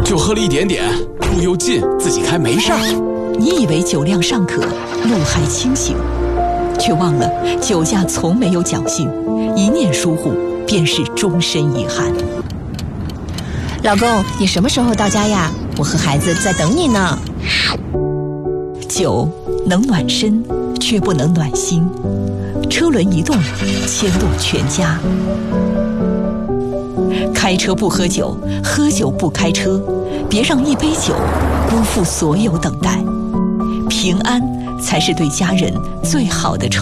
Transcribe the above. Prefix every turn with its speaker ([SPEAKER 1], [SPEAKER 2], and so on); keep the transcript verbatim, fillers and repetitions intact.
[SPEAKER 1] 就喝了一点点，路又近，自己开没事儿。
[SPEAKER 2] 你以为酒量尚可，路还清醒，却忘了酒驾从没有侥幸，一念疏忽便是终身遗憾。
[SPEAKER 3] 老公，你什么时候到家呀？我和孩子在等你呢。
[SPEAKER 2] 酒能暖身，却不能暖心。车轮一动，牵动全家。开车不喝酒，喝酒不开车，别让一杯酒辜负所有等待。平安才是对家人最好的承诺。